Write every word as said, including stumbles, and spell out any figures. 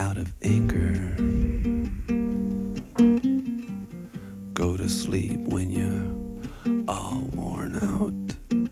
out of anchor. Go to sleep when you're all worn out.